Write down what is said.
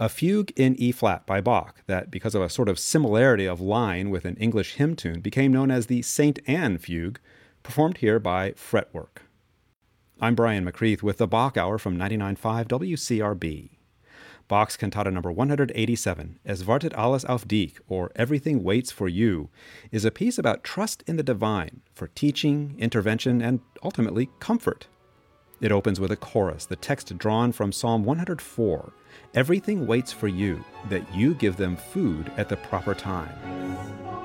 A fugue in E flat by Bach, that, because of a sort of similarity of line with an English hymn tune, became known as the St. Anne Fugue, performed here by Fretwork. I'm Brian McCreath with the Bach Hour from 99.5 WCRB. Bach's Cantata number 187, Es wartet alles auf dich, or Everything Waits for You, is a piece about trust in the divine for teaching, intervention, and ultimately comfort. It opens with a chorus, the text drawn from Psalm 104, Everything waits for you, that you give them food at the proper time.